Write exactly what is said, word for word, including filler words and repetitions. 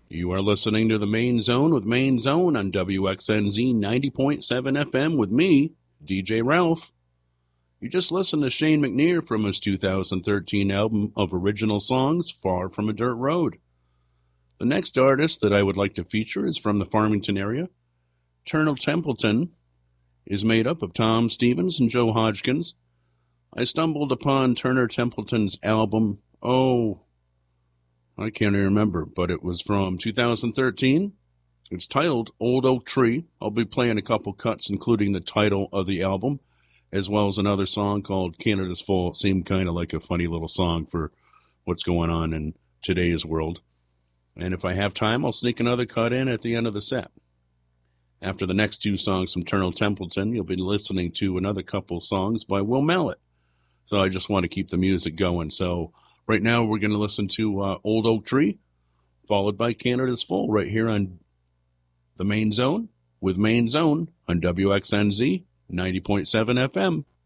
You are listening to the Main Zone with Main Zone on W X N Z ninety point seven F M with me, D J Ralph. You just listened to Shane McNear from his two thousand thirteen album of original songs, Far From a Dirt Road. The next artist that I would like to feature is from the Farmington area. Turner Templeton is made up of Tom Stevens and Joe Hodgkins. I stumbled upon Turner Templeton's album, oh... I can't even remember, but it was from two thousand thirteen. It's titled Old Oak Tree. I'll be playing a couple cuts, including the title of the album, as well as another song called Canada's Full. It seemed kind of like a funny little song for what's going on in today's world. And if I have time, I'll sneak another cut in at the end of the set. After the next two songs from Turner Templeton, you'll be listening to another couple songs by Will Mallet. So I just want to keep the music going. So right now, we're going to listen to uh, Old Oak Tree, followed by Canada's Full, right here on the Main Zone, with Main Zone on W X N Z ninety point seven F M.